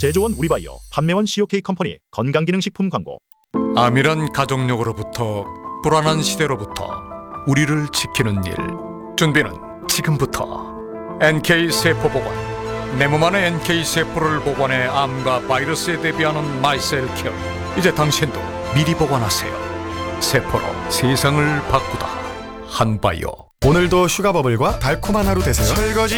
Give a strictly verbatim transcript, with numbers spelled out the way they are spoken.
제조원 우리바이오, 판매원 씨오케이 컴퍼니 건강기능식품 광고. 암이란 가족력으로부터 불안한 시대로부터 우리를 지키는 일. 준비는 지금부터. 엔케이 세포 복원. 내 몸 안의 엔케이 세포를 복원해 암과 바이러스에 대비하는 마이셀 케어. 이제 당신도 미리 복원하세요. 세포로 세상을 바꾸다. 한바이오. 오늘도 슈가버블과 달콤한 하루 되세요. 설거지